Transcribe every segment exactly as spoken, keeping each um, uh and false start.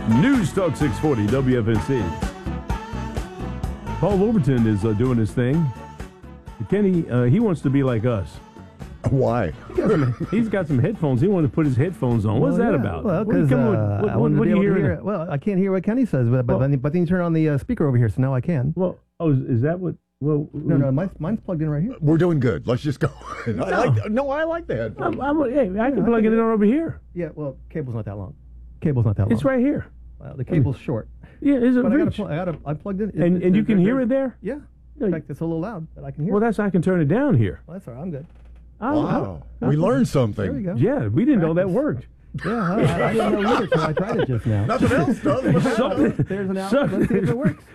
News Talk six forty W F N C. Paul Overton is uh, doing his thing. Kenny, uh, he wants to be like us. Why? He's got some headphones. He wanted to put his headphones on. What's well, that yeah. about? Well, what, because come uh, on, what, I what, wanted what to are be you able to hearing? hear. Well, I can't hear what Kenny says, but but, Well, then, but then you turn on the uh, speaker over here, so now I can. Well, oh, is, is that what? Well, No, no, mine's, mine's plugged in right here. We're doing good. Let's just go. I like, no, I like the headphones. I'm, I'm, hey, I can Yeah, plug I it in can- over here. Yeah, well, cable's not that long. Cable's not that long. It's right here. Well, the cable's short. Yeah, is it But I got reach? to I got to I plugged in. And It- and it- you can hear it- it there? Yeah. No, In fact, it's a little loud, but I can hear Well, it. that's I can turn it down here. Well, that's all right. I'm good. Oh, Wow. oh, We learned something. There we go. Yeah, we didn't know that Practice. worked. Yeah, I, I didn't know either, so I tried it just now. Nothing else does. Something- There's an out. something- Let's see if it works.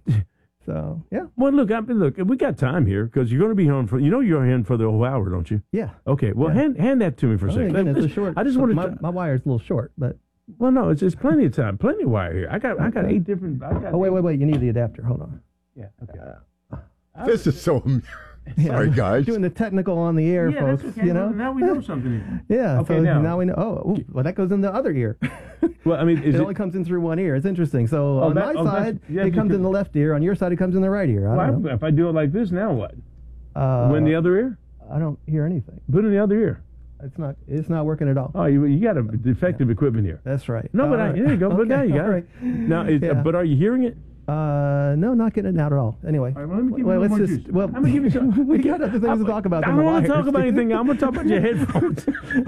So, yeah. Well, look, I mean, look, we got time here because you're going to be on for. You know, you're in for the whole hour, don't you? Yeah. Okay. Well, Yeah. hand hand that to me for a Oh, second. again, it's a Just- short. I just so want my, to. my wire's a little short, but. Well, no, it's, it's plenty of time, plenty of wire here. I got I got eight different. I got Oh, wait, wait, wait. You need the adapter. Hold on. Yeah. Okay. This is so. Yeah, Sorry, guys. Doing the technical on the air, Yeah, folks. that's okay. You know? Well, now we know something here. Yeah. Okay, so now. now we know. Oh, ooh, well, that goes in the other ear. Well, I mean, is it it? only comes in through one ear. It's interesting. So Oh, on that- my oh, that's- side, yeah, it comes because- in the left ear. On your side, it comes in the right ear. I Well, don't know. if I do it like this, now what? Uh, When the other ear? I don't hear anything. Put it in the other ear. It's not. It's not working at all. Oh, you you got a defective equipment here. That's right. No, but All I, right. there you go. But Okay, now you got all it. right. Now, is, Yeah. but are you hearing it? Uh, no, not getting it out at all. Anyway, All right, well, let me give you well, a little let's more just. juice. Well, I'm gonna give you some. we got other things to talk about. I than don't the want to talk wires. about anything. I'm going to talk about your headphones.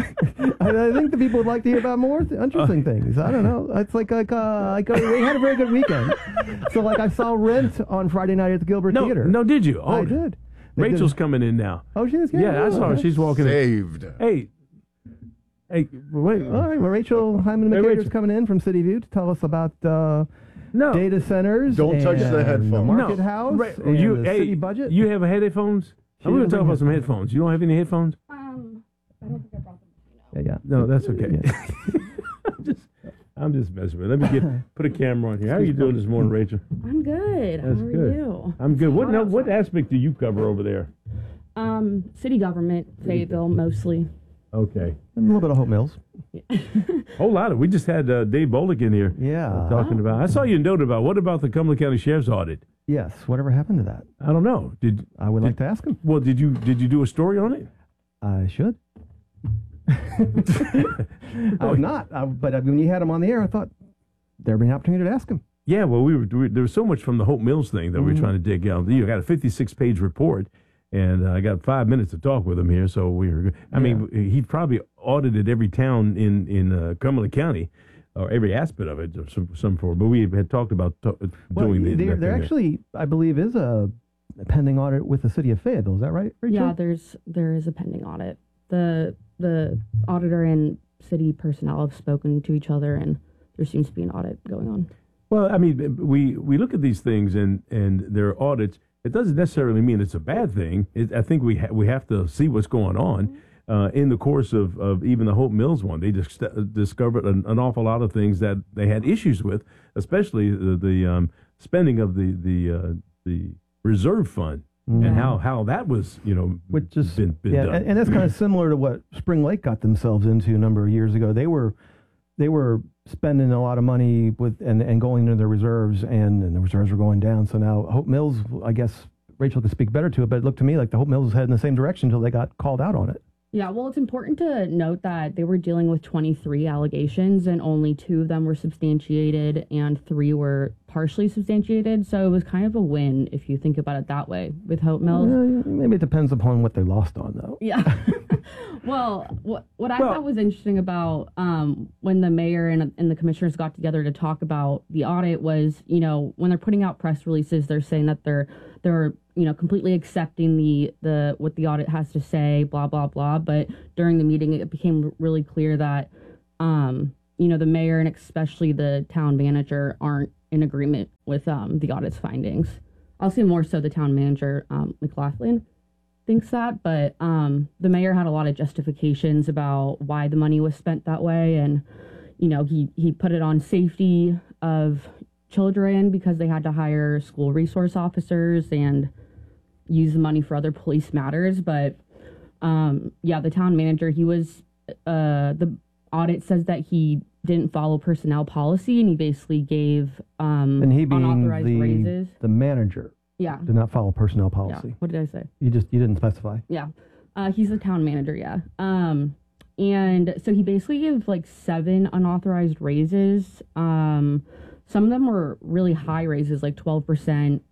I, I think the people would like to hear about more th- interesting things. I don't know. It's like like uh, like uh, we had a very good weekend. So like I saw Rent on Friday night at the Gilbert no, Theater. no, did you? Oh, I did. They did- Rachel's coming in now. Oh, she is. Yeah, I saw her. okay. She's walking in. Saved. Hey, hey, wait. All right. Well, Rachel Hyman Hey, McCater's Rachel. coming in from City View to tell us about uh, No. data centers. Don't touch the and headphones. The market no. house. Right. And you, the hey, city budget. You have headphones? She I'm going didn't to talk bring about some headphones. headphones. You don't have any headphones? Um, I don't think I brought them. yeah, yeah. No, that's okay. Yeah. I'm just, I'm just messing with you. Let me get put a camera on here. How are you doing this morning, Rachel? I'm good. That's How are good. you? I'm good. What Hot now? What outside. aspect do you cover over there? Um, city government, Fayetteville mostly. Okay, And a little bit of Hope Mills. whole lot of. We just had uh, Dave Bolick in here Yeah. talking about. I saw you note about what about the Cumberland County Sheriff's audit? Yes. Whatever happened to that? I don't know. Did I would Did- like to ask him. well? Did you did you do a story on it? I should. I've not. I, but when you had him on the air, I thought there'd be an opportunity to ask him. Yeah. Well, we were we, there was so much from the Hope Mills thing that we were trying to dig out. You got a fifty-six page report. And uh, I got five minutes to talk with him here, so we were. I mean, he probably audited every town in in uh, Cumberland County, or every aspect of it, or some, some for. But we had talked about to, Well, doing the. there, that there thing actually, I believe, is a pending audit with the city of Fayetteville. Is that right, Rachel? Yeah, there's there is a pending audit. The the auditor and city personnel have spoken to each other, and there seems to be an audit going on. Well, I mean, we we look at these things, and and their audits. It doesn't necessarily mean it's a bad thing. It, I think we ha- we have to see what's going on. Uh, in the course of, of even the Hope Mills one, they just discovered an, an awful lot of things that they had issues with, especially the, the um, spending of the the uh, the reserve fund and how, how that was, you know, Which is been, been yeah, done. and, and that's kind of similar to what Spring Lake got themselves into a number of years ago. They were they were spending a lot of money with and, and going into their reserves, and, and the reserves were going down. So now Hope Mills, I guess Rachel could speak better to it, but it looked to me like the Hope Mills was heading in the same direction until they got called out on it. Yeah, well, it's important to note that they were dealing with twenty-three allegations, and only two of them were substantiated, and three were partially substantiated. So it was kind of a win if you think about it that way with Hope Mills. Uh, maybe it depends upon what they lost on, though. Yeah. Well, what what I Well- thought was interesting about um, when the mayor and, and the commissioners got together to talk about the audit was, you know, when they're putting out press releases, they're saying that they're they're you know completely accepting the the what the audit has to say, blah blah blah. But during the meeting, it became really clear that um, you know the mayor and especially the town manager aren't in agreement with um, the audit's findings. I'll say more so the town manager, um, McLaughlin, thinks that, but um, the mayor had a lot of justifications about why the money was spent that way, and you know he he put it on safety of children because they had to hire school resource officers and use the money for other police matters. But um, yeah, the town manager, he was uh, the audit says that he didn't follow personnel policy, and he basically gave um, And he being unauthorized the, raises. the manager Yeah. did not follow personnel Yeah. policy. What did I say? You just, you didn't specify. Yeah. Uh, he's the town manager, yeah. Um, and so he basically gave like seven unauthorized raises. Um, some of them were really high raises, like twelve percent,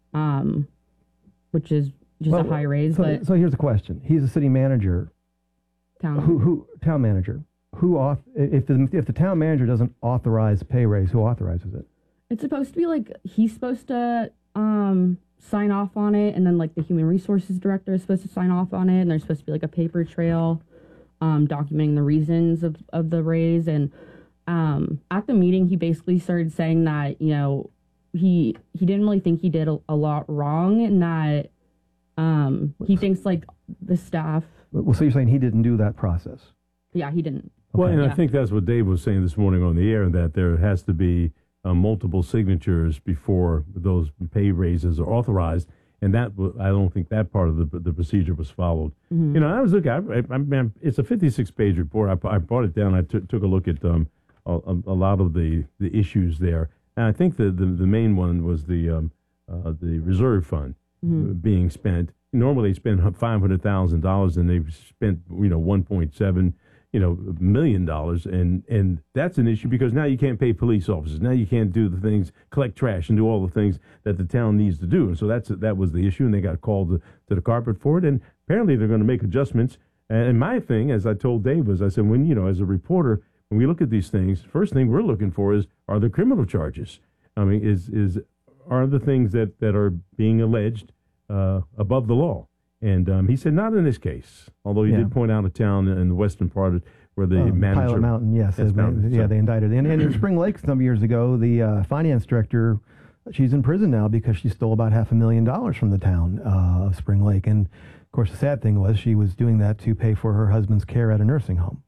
um, which is just Well, a high raise, So, but so here's the question. He's a city manager. town. Who, who, town manager. Who auth, if the, if the town manager doesn't authorize pay raise, who authorizes it? It's supposed to be like, he's supposed to um, sign off on it, and then like the human resources director is supposed to sign off on it, and there's supposed to be like a paper trail um, documenting the reasons of, of the raise. And um, at the meeting, he basically started saying that, you know, he he didn't really think he did a, a lot wrong, and that um, he thinks like the staff, Well, so you're saying he didn't do that process? yeah, he didn't. Well, and Yeah. I think that's what Dave was saying this morning on the air, that there has to be uh, multiple signatures before those pay raises are authorized, and that w- I don't think that part of the the procedure was followed. Mm-hmm. You know, I was looking. I, I, I mean, it's a fifty-six page report. I, I brought it down. I took took a look at um, a, a lot of the, the issues there, and I think the, the, the main one was the um, uh, the reserve fund Mm-hmm. being spent. Normally, they spend five hundred thousand dollars, and they've spent you know one point seven. you know, million dollars, and and that's an issue because now you can't pay police officers. Now you can't do the things, collect trash, and do all the things that the town needs to do. And so that's that was the issue, and they got called to, to the carpet for it. And apparently they're going to make adjustments. And my thing, as I told Dave, was I said, when you know, as a reporter, when we look at these things, first thing we're looking for is are there criminal charges? I mean, is is are the things that that are being alleged uh, above the law? And um, he said, not in this case, although he Yeah. did point out a town in the western part of, where the Um, manager... Pilot Mountain, yes. Yes, they- Mountain, yeah, so- they indicted. And, and in Spring Lake some years ago, the uh, finance director, she's in prison now because she stole about half a million dollars from the town uh, of Spring Lake. And, of course, the sad thing was she was doing that to pay for her husband's care at a nursing home.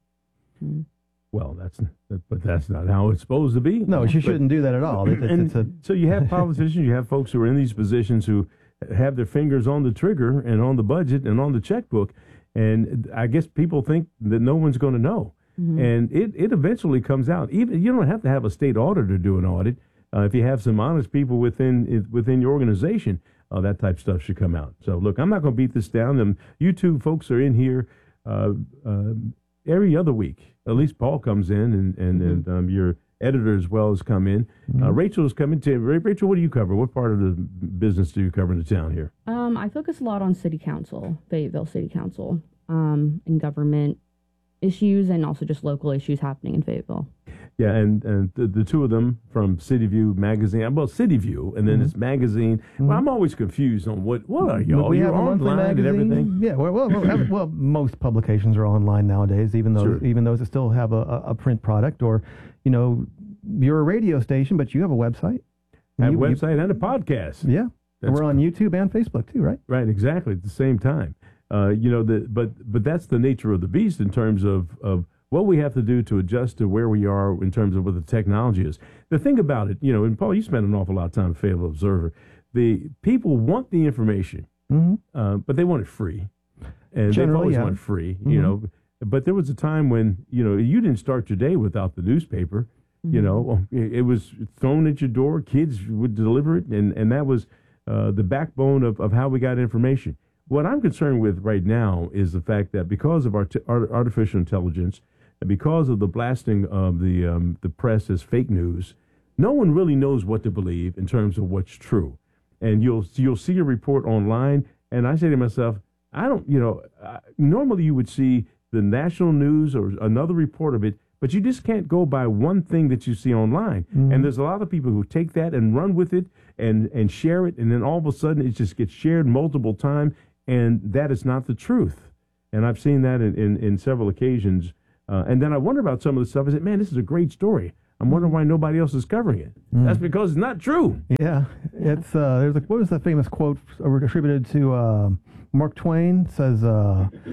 Well, that's but that's not how it's supposed to be. No, she But- shouldn't do that at all. It, it's, and it's a, so you have politicians, you have folks who are in these positions who have their fingers on the trigger and on the budget and on the checkbook, and I guess people think that no one's going to know, and it, it eventually comes out. Even you don't have to have a state auditor do an audit. Uh, if you have some honest people within within your organization, uh, that type of stuff should come out. So look, I'm not going to beat this down. Um, you two folks are in here uh, uh, every other week. At least Paul comes in, and and, Mm-hmm. and um, your editor as well has come in. Mm-hmm. Uh, Rachel's coming to. Rachel, what do you cover? What part of the business do you cover in the town here? Um, I focus a lot on city council, Fayetteville City Council, um, and government issues, and also just local issues happening in Fayetteville. Yeah, and, and the, the two of them from City View magazine. Well, City View, and then Mm-hmm. it's magazine. Well, I'm always confused on what what are y'all? we You're have a monthly online and magazine. everything. Yeah, well, well, well, well, most publications are online nowadays, even though Sure. even those that still have a, a a print product, or you know, you're a radio station, but you have a website. I have a You- you- website and a podcast. Yeah, That's we're on YouTube and Facebook too, right? Right, exactly, at the same time. Uh, you know, the, but but that's the nature of the beast in terms of, of what we have to do to adjust to where we are in terms of what the technology is. The thing about it, you know, and Paul, you spend an awful lot of time at Fayetteville Observer. The people want the information, Mm-hmm. uh, but they want it free. And they've Generally, always yeah. wanted free, Mm-hmm. you know. But there was a time when, you know, you didn't start your day without the newspaper. You know, it, it was thrown at your door. Kids would deliver it, and, and that was uh, the backbone of, of how we got information. What I'm concerned with right now is the fact that because of our art, artificial intelligence and because of the blasting of the um, the press as fake news, no one really knows what to believe in terms of what's true. And you'll you'll see a report online, and I say to myself, I don't, you know, uh, normally you would see the national news or another report of it, but you just can't go by one thing that you see online. Mm-hmm. And there's a lot of people who take that and run with it and, and share it, and then all of a sudden it just gets shared multiple times, and that is not the truth. And I've seen that in, in, in several occasions. Uh, and then I wonder about some of the stuff. I said, man, this is a great story. I'm wondering why nobody else is covering it. Mm. That's because it's not true. Yeah, it's uh, there's a what was that famous quote attributed to uh, Mark Twain? It says, uh,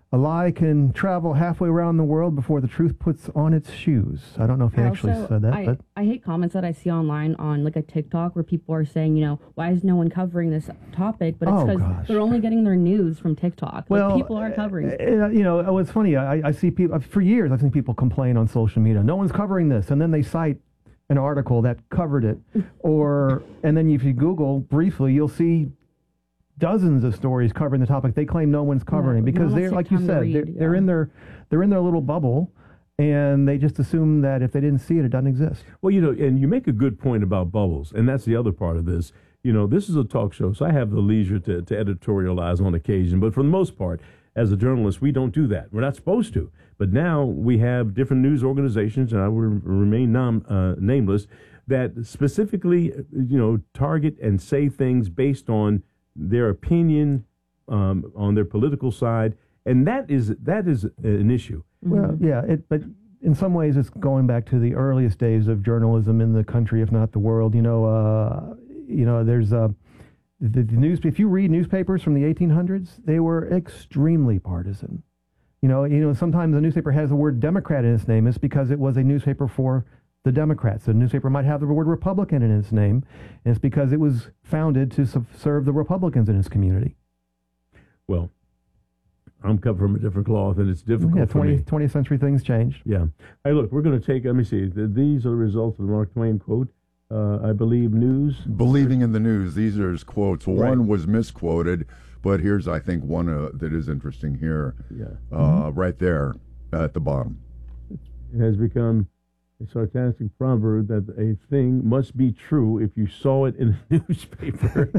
a lie can travel halfway around the world before the truth puts on its shoes. I don't know if he I actually also, said that. I, but I hate comments that I see online on like a TikTok where people are saying, you know, why is no one covering this topic? But it's Oh, because gosh. they're only getting their news from TikTok. well, Like, people are covering. uh, you know, oh, it's funny. I, I see people for years. I've seen people complain on social media. No one's covering this, and then they cite an article that covered it, or and then if you Google briefly, you'll see dozens of stories covering the topic. They claim no one's covering Yeah, it because no one they're, wants like to you come to said, read, they're, they're yeah. in their they're in their little bubble, and they just assume that if they didn't see it, it doesn't exist. Well, you know, and you make a good point about bubbles, and that's the other part of this. You know, this is a talk show, so I have the leisure to, to editorialize on occasion, but for the most part, as a journalist, we don't do that. We're not supposed to. But now we have different news organizations, and I will remain nom, uh, nameless, that specifically, you know, target and say things based on their opinion, um, on their political side, and that is that is an issue. Well, yeah, it, but in some ways, it's going back to the earliest days of journalism in the country, if not the world. You know, uh, you know, there's uh, the, the news. If you read newspapers from the eighteen hundreds, they were extremely partisan. You know, you know, sometimes a newspaper has the word Democrat in its name. It's because it was a newspaper for the Democrats. The newspaper might have the word Republican in its name, and it's because it was founded to sub- serve the Republicans in its community. Well, I'm cut from a different cloth, and it's difficult Yeah, for twentieth, me. twentieth century things change. Yeah. Hey, look, we're going to take, let me see, th- these are the results of the Mark Twain quote. Uh, I believe news. Believing in the news. These are his quotes. Right. One was misquoted, but here's, I think, one uh, that is interesting here. Yeah. Uh, Mm-hmm. Right there at the bottom. It has become a sarcastic proverb that a thing must be true if you saw it in a newspaper.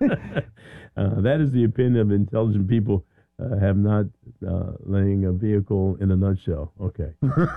uh, that is the opinion of intelligent people. Uh, have not uh, laying a vehicle in a nutshell. Okay.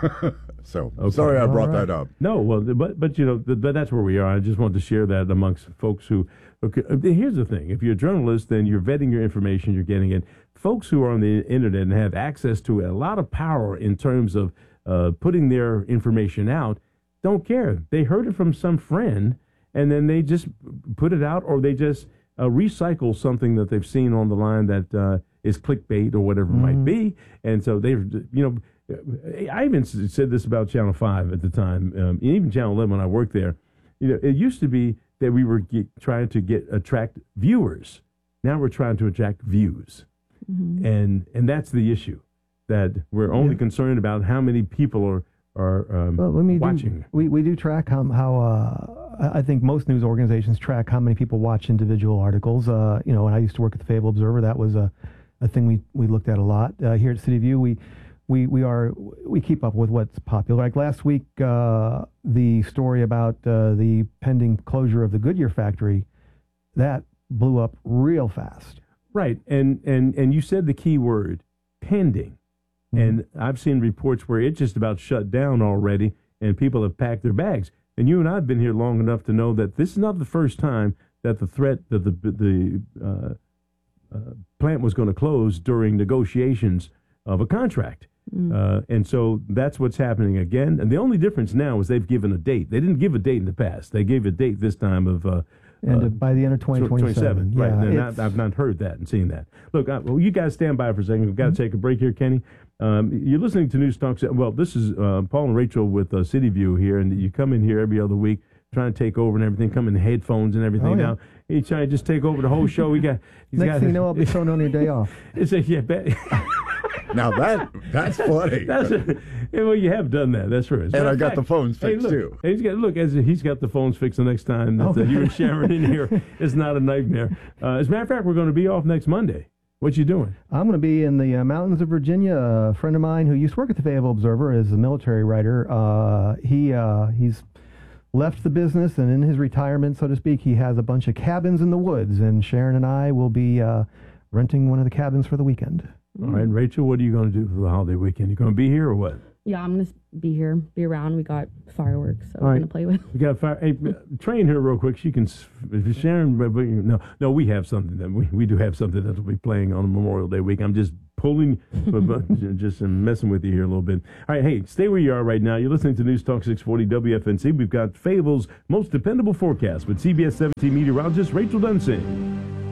So, Okay. sorry I All brought right. that up. No, well, but but you know, th- but that's where we are. I just want to share that amongst folks who. Okay, uh, here's the thing: if you're a journalist, then you're vetting your information, you're getting it. Folks who are on the internet and have access to a lot of power in terms of uh, putting their information out, don't care. They heard it from some friend, and then they just put it out, or they just uh, recycle something that they've seen on the line that uh, is clickbait or whatever it might be. And so they've, you know, I even s- said this about Channel five at the time, um, and even Channel eleven when I worked there. You know, it used to be that we were get, trying to get attract viewers. Now we're trying to attract views, and and that's the issue. That we're only Yeah. concerned about how many people are are um, Well, let me watching. Do, we we do track how how uh, I I think most news organizations track how many people watch individual articles. Uh, you know, when I used to work at the Fayetteville Observer, that was a a thing we, we looked at a lot. Uh, here at City View, we we we are we keep up with what's popular. Like last week, uh, the story about uh, the pending closure of the Goodyear factory, that blew up real fast. Right, and and and you said the key word, pending. And I've seen reports where it just about shut down already, and people have packed their bags. And you and I have been here long enough to know that this is not the first time that the threat that the the uh, uh, plant was going to close during negotiations of a contract. Uh, and so that's what's happening again. And the only difference now is they've given a date. They didn't give a date in the past. They gave a date this time of uh, And uh, uh, by the end of twenty twenty-seven, right? yeah, And it's- I, I've not heard that and seen that. Look, I, well, you guys stand by for a second. We've got to take a break here, Kenny. Um, you're listening to News Talk. Well, this is uh, Paul and Rachel with uh, City View here, and you come in here every other week trying to take over and everything, come in headphones and everything. Oh, yeah. Now he's trying to just take over the whole show. We got he's Next got thing you know, I'll be thrown on your day off. It's a, yeah, bet. Now that that's funny. That's a, yeah, well, you have done that. That's right. As a And matter I of got fact, the phones hey, fixed, look, too. He's got look as he's got the phones fixed the next time that uh, you and Sharon in here. It's not a nightmare. Uh, as a matter of fact, we're going to be off next Monday. What you doing? I'm going to be in the uh, mountains of Virginia. A friend of mine who used to work at the Fayetteville Observer is a military writer. Uh, he uh, he's left the business, and in his retirement, so to speak, he has a bunch of cabins in the woods. And Sharon and I will be uh, renting one of the cabins for the weekend. All right, Rachel, what are you going to do for the holiday weekend? You going to be here or what? Yeah, I'm gonna be here, be around. We got fireworks, so All we're right. gonna play with. We got fire. Hey, train her real quick. She can. s- If Sharon, but, but, no, no, we have something that we, we do have something that will be playing on Memorial Day week. I'm just pulling, but, but just messing with you here a little bit. All right, hey, stay where you are right now. You're listening to News Talk six forty W F N C. We've got Fayetteville's most dependable forecast with C B S seventeen meteorologist Rachel Dunsing.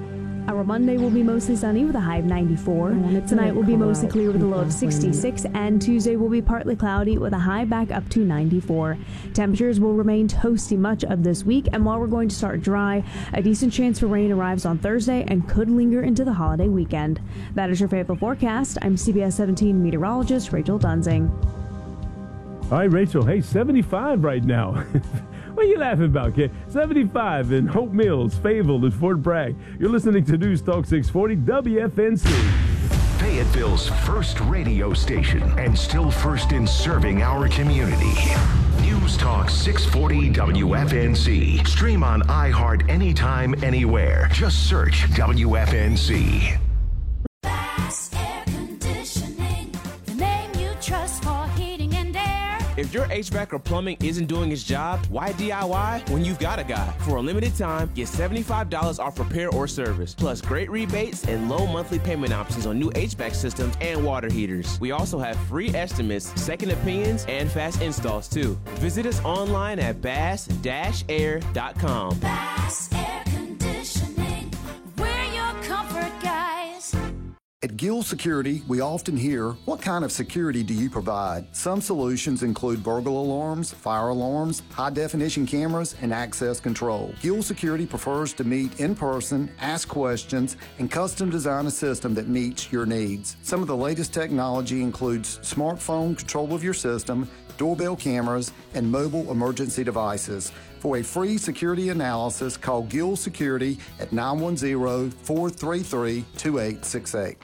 Our Monday will be mostly sunny with a high of ninety-four. Tonight will be mostly clear with a low of sixty-six, and Tuesday will be partly cloudy with a high back up to ninety-four. Temperatures will remain toasty much of this week, and while we're going to start dry, a decent chance for rain arrives on Thursday and could linger into the holiday weekend. That is your Fayetteville forecast. I'm C B S seventeen meteorologist Rachel Dunsing. All right, Rachel. Hey, seventy-five right now. What are you laughing about, kid? seventy-five in Hope Mills, Fayetteville, and Fort Bragg. You're listening to News Talk six forty W F N C. Fayetteville's first radio station and still first in serving our community. News Talk six forty W F N C. Stream on iHeart anytime, anywhere. Just search W F N C. Bass Air Conditioning, the name you trust for heating and air. If your H V A C or plumbing isn't doing its job, why D I Y when you've got a guy? For a limited time, get seventy-five dollars off repair or service, plus great rebates and low monthly payment options on new H V A C systems and water heaters. We also have free estimates, second opinions, and fast installs too. Visit us online at bass dash air dot com. Bass Air Conditioning, we're your comfort guys. At Gill Security, we often hear, what kind of security do you provide? Some solutions include burglar alarms, fire alarms, high-definition cameras, and access control. Gill Security prefers to meet in person, ask questions, and custom design a system that meets your needs. Some of the latest technology includes smartphone control of your system, doorbell cameras, and mobile emergency devices. For a free security analysis, call Gill Security at nine one zero, four three three, two eight six eight.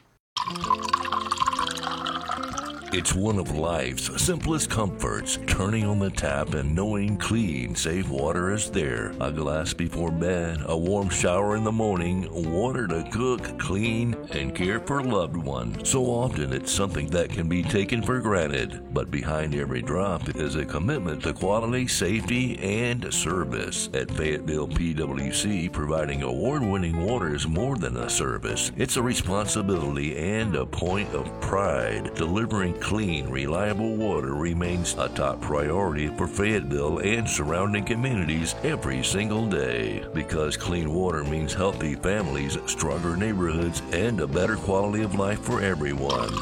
It's one of life's simplest comforts, turning on the tap and knowing clean, safe water is there. A glass before bed, a warm shower in the morning, water to cook, clean, and care for loved ones. So often it's something that can be taken for granted, but behind every drop is a commitment to quality, safety, and service. At Fayetteville P W C, providing award-winning water is more than a service. It's a responsibility and a point of pride. Delivering clean, reliable water remains a top priority for Fayetteville and surrounding communities every single day. Because clean water means healthy families, stronger neighborhoods, and a better quality of life for everyone.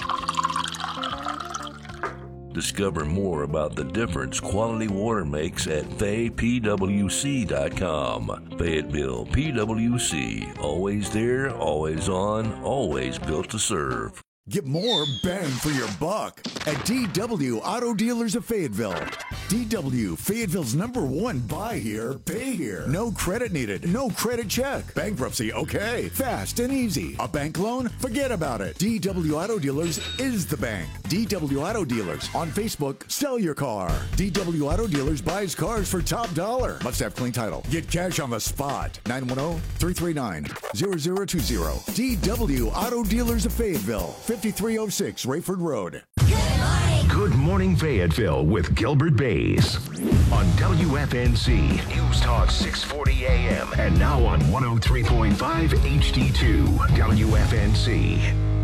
Discover more about the difference quality water makes at Fay P W C dot com. Fayetteville P W C. Always there, always on, always built to serve. Get more bang for your buck at D W Auto Dealers of Fayetteville. D W, Fayetteville's number one buy here, pay here. No credit needed, no credit check. Bankruptcy, okay. Fast and easy. A bank loan? Forget about it. D W Auto Dealers is the bank. D W Auto Dealers. On Facebook, sell your car. D W Auto Dealers buys cars for top dollar. Must have clean title. Get cash on the spot. nine one zero, three three nine, zero zero two zero. D W Auto Dealers of Fayetteville. fifty-three oh six Rayford Road. Good morning, Fayetteville with Gilbert Bays on W F N C News Talk six forty A M and now on one oh three point five H D two W F N C.